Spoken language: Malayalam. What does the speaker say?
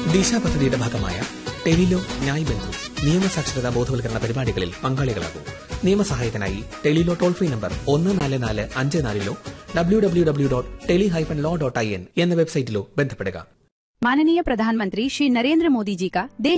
ദിശ പദ്ധതിയുടെ ഭാഗമായ ടെലിലോ ന്യായ് ബന്ധു നിയമസാക്ഷരതാ ബോധവൽക്കരണ പരിപാടികളിൽ പങ്കാളികളാകും. നിയമസഹായത്തിനായി Tele-Law toll free number 1445 www.teli-law.in എന്ന വെബ്സൈറ്റിലോ ബന്ധപ്പെടുക. माननीय प्रधानमंत्री श्री नरेंद्र मोदी जी का देश